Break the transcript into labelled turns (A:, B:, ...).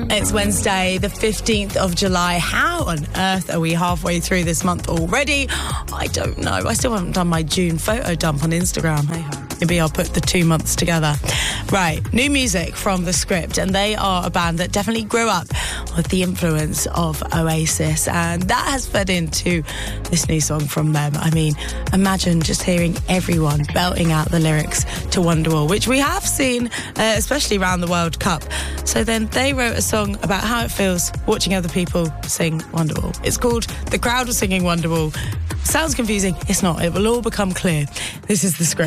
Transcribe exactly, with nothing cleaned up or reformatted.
A: It's Wednesday, the fifteenth of July. How on earth are we halfway through this month already? I don't know. I still haven't done my June photo dump on Instagram. Maybe I'll put the two months together. Right, new music from The Script, and they are a band that definitely grew up with the influence of Oasis, and that has fed into this new song from them. I mean, imagine just hearing everyone belting out the lyrics to Wonderwall, which we have seen, uh, especially around the World Cup. So then they wrote a song about how it feels watching other people sing Wonderwall. It's called The Crowd Was Singing Wonderwall. Sounds confusing. It's not. It will all become clear. This is The Script.